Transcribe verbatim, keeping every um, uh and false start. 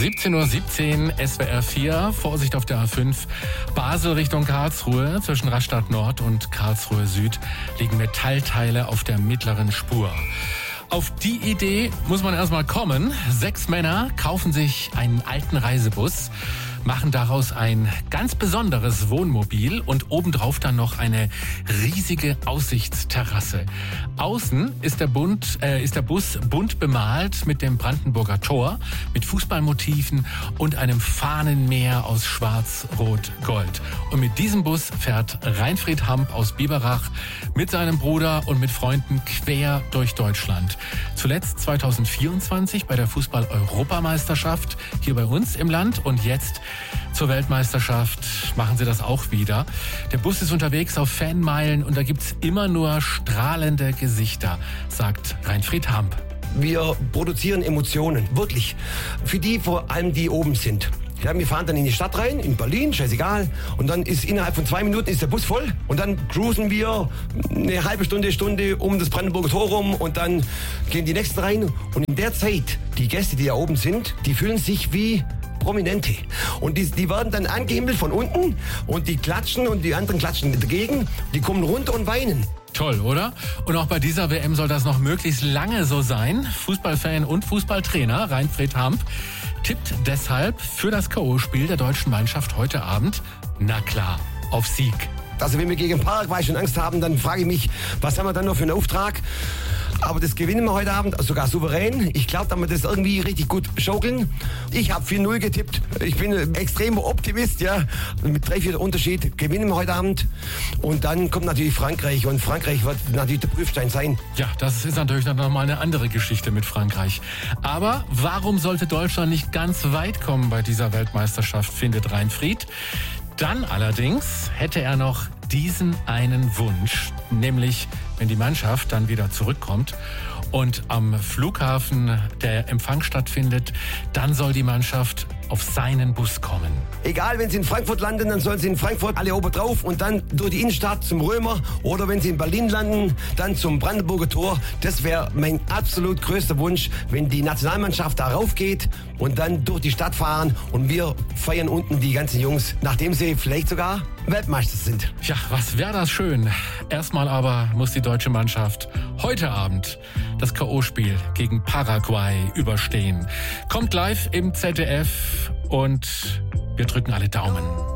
siebzehn Uhr siebzehn, S W R vier, Vorsicht auf der A fünf, Basel Richtung Karlsruhe. Zwischen Rastatt Nord und Karlsruhe Süd liegen Metallteile auf der mittleren Spur. Auf die Idee muss man erstmal kommen. Sechs Männer kaufen sich einen alten Reisebus, machen daraus ein ganz besonderes Wohnmobil und obendrauf dann noch eine riesige Aussichtsterrasse. Außen ist der, Bund, äh, ist der Bus bunt bemalt mit dem Brandenburger Tor, mit Fußballmotiven und einem Fahnenmeer aus Schwarz, Rot, Gold. Und mit diesem Bus fährt Reinfried Hamp aus Biberach mit seinem Bruder und mit Freunden quer durch Deutschland. Zuletzt zweitausendvierundzwanzig bei der Fußball-Europameisterschaft hier bei uns im Land und jetzt zur Weltmeisterschaft machen sie das auch wieder. Der Bus ist unterwegs auf Fanmeilen und da gibt's immer nur strahlende Gesichter, sagt Reinfried Hamp. Wir produzieren Emotionen, wirklich. Für die vor allem, die oben sind. Ja, wir fahren dann in die Stadt rein, in Berlin, scheißegal. Und dann ist innerhalb von zwei Minuten ist der Bus voll. Und dann cruisen wir eine halbe Stunde, Stunde um das Brandenburger Tor rum. Und dann gehen die nächsten rein. Und in der Zeit, die Gäste, die da oben sind, die fühlen sich wie Prominente. Und die, die werden dann angehimmelt von unten. Und die klatschen und die anderen klatschen dagegen. Die kommen runter und weinen. Toll, oder? Und auch bei dieser W M soll das noch möglichst lange so sein. Fußballfan und Fußballtrainer Reinfried Hamp tippt deshalb für das K O-Spiel der deutschen Mannschaft heute Abend, na klar, auf Sieg. Also wenn wir gegen Paraguay schon Angst haben, dann frage ich mich, was haben wir dann noch für einen Auftrag? Aber das gewinnen wir heute Abend, sogar souverän. Ich glaube, dass wir das irgendwie richtig gut schaukeln. Ich habe vier null getippt. Ich bin ein extremer Optimist, ja. Mit drei, vier Unterschied gewinnen wir heute Abend. Und dann kommt natürlich Frankreich. Und Frankreich wird natürlich der Prüfstein sein. Ja, das ist natürlich noch mal eine andere Geschichte mit Frankreich. Aber warum sollte Deutschland nicht ganz weit kommen bei dieser Weltmeisterschaft, findet Reinfried. Dann allerdings hätte er noch diesen einen Wunsch, nämlich wenn die Mannschaft dann wieder zurückkommt und am Flughafen der Empfang stattfindet, dann soll die Mannschaft auf seinen Bus kommen. Egal, wenn sie in Frankfurt landen, dann sollen sie in Frankfurt alle oben drauf und dann durch die Innenstadt zum Römer. Oder wenn sie in Berlin landen, dann zum Brandenburger Tor. Das wäre mein absolut größter Wunsch, wenn die Nationalmannschaft da raufgeht und dann durch die Stadt fahren und wir feiern unten die ganzen Jungs, nachdem sie vielleicht sogar Weltmeister sind. Ja, was wäre das schön. Erstmal aber muss die deutsche Mannschaft heute Abend das K O-Spiel gegen Paraguay überstehen. Kommt live im Z D F und wir drücken alle Daumen.